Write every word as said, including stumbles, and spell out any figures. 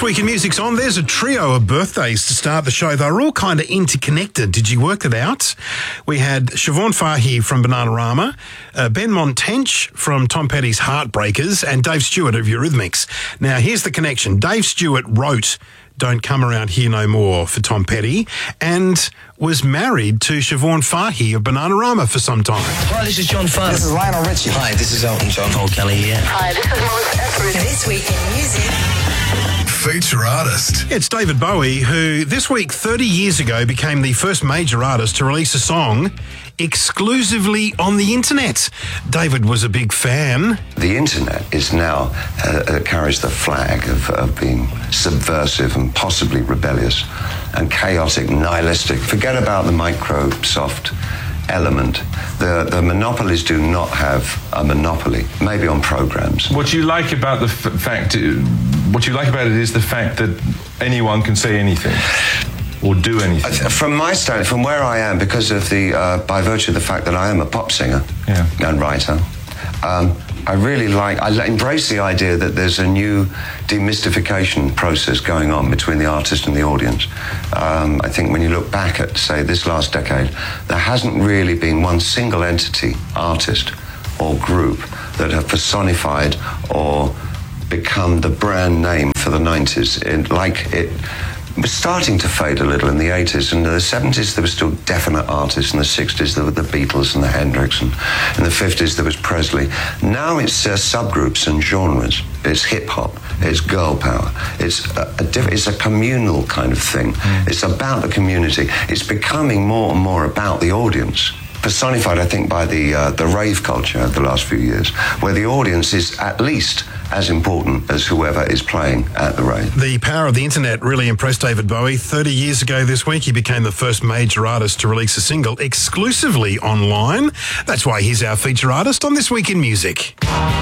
Week in Music's on. There's a trio of birthdays to start the show. They're all kind of interconnected. Did you work it out? We had Siobhan Fahey from Bananarama, uh, Ben Montench from Tom Petty's Heartbreakers, and Dave Stewart of Eurythmics. Now, here's the connection. Dave Stewart wrote Don't Come Around Here No More for Tom Petty and was married to Siobhan Fahey of Bananarama for some time. Hi, this is John Farnham. This is Lionel Richie. Hi, this is Elton John. Paul Kelly here. Hi, this is Melissa Etheridge. This Week in Music. Feature artist. It's David Bowie, who this week, thirty years ago, became the first major artist to release a song exclusively on the internet. David was a big fan. The internet is now, uh, uh, carries the flag of, of being subversive and possibly rebellious and chaotic, nihilistic. Forget about the Microsoft element. The, the monopolies do not have a monopoly, maybe on programs. What you like about the f- fact, what you like about it is the fact that anyone can say anything or do anything. From my stand, from where I am, because of the, uh, by virtue of the fact that I am a pop singer yeah. and writer, um, I really like, I embrace the idea that there's a new demystification process going on between the artist and the audience. Um, I think when you look back at, say, this last decade, there hasn't really been one single entity, artist or group, that have personified or become the brand name for the nineties. It, like it was starting to fade a little in the eighties, and in the seventies there were still definite artists, in the sixties there were the Beatles and the Hendrix, and in the fifties there was Presley. Now it's uh, subgroups and genres. It's hip-hop, it's girl power, it's a, a diff- it's a communal kind of thing. Mm. It's about the community. It's becoming more and more about the audience. Personified, I think, by the uh, the rave culture of the last few years, where the audience is at least as important as whoever is playing at the rave. The power of the internet really impressed David Bowie. thirty years ago this week, he became the first major artist to release a single exclusively online. That's why he's our feature artist on This Week in Music.